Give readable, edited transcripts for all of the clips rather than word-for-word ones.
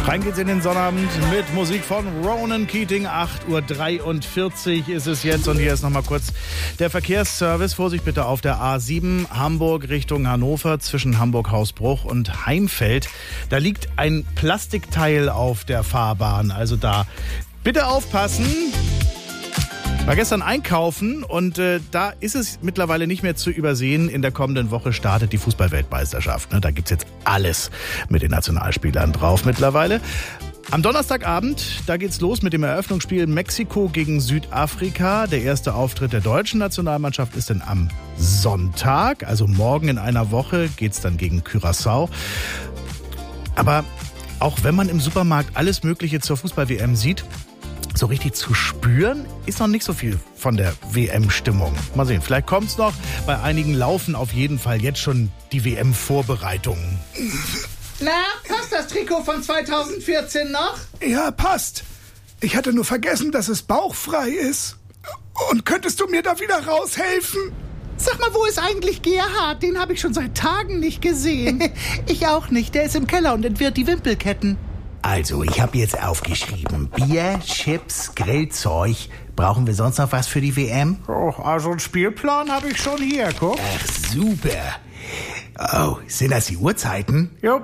Rein geht's in den Sonnabend mit Musik von Ronan Keating. 8:43 Uhr ist es jetzt und hier ist nochmal kurz der Verkehrsservice. Vorsicht bitte auf der A7 Hamburg Richtung Hannover zwischen Hamburg-Hausbruch und Heimfeld. Da liegt ein Plastikteil auf der Fahrbahn, also da bitte aufpassen. War gestern einkaufen und da ist es mittlerweile nicht mehr zu übersehen. In der kommenden Woche startet die Fußball-Weltmeisterschaft. Da gibt's jetzt alles mit den Nationalspielern drauf mittlerweile. Am Donnerstagabend, da geht's los mit dem Eröffnungsspiel Mexiko gegen Südafrika. Der erste Auftritt der deutschen Nationalmannschaft ist dann am Sonntag. Also morgen in einer Woche geht's dann gegen Curaçao. Aber auch wenn man im Supermarkt alles Mögliche zur Fußball-WM sieht, so richtig zu spüren ist noch nicht so viel von der WM-Stimmung. Mal sehen, vielleicht kommt's noch. Bei einigen laufen auf jeden Fall jetzt schon die WM-Vorbereitungen. Na, passt das Trikot von 2014 noch? Ja, passt. Ich hatte nur vergessen, dass es bauchfrei ist. Und könntest du mir da wieder raushelfen? Sag mal, wo ist eigentlich Gerhard? Den habe ich schon seit Tagen nicht gesehen. Ich auch nicht. Der ist im Keller und entwirrt die Wimpelketten. Also, ich habe jetzt aufgeschrieben. Bier, Chips, Grillzeug. Brauchen wir sonst noch was für die WM? Oh, also einen Spielplan habe ich schon hier, guck. Ach, super. Oh, sind das die Uhrzeiten? Jo.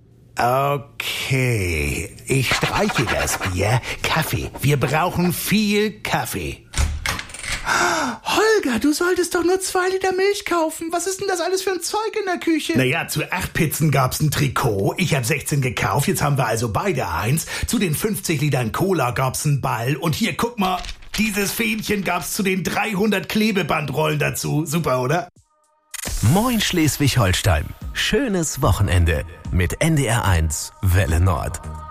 Okay, ich streiche das Bier. Kaffee. Wir brauchen viel Kaffee. Holger, du solltest doch nur 2 Liter Milch kaufen. Was ist denn das alles für ein Zeug in der Küche? Naja, zu 8 Pizzen gab's ein Trikot. Ich habe 16 gekauft, jetzt haben wir also beide eins. Zu den 50 Litern Cola gab's einen Ball. Und hier, guck mal, dieses Fähnchen gab's zu den 300 Klebebandrollen dazu. Super, oder? Moin Schleswig-Holstein. Schönes Wochenende mit NDR1 Welle Nord.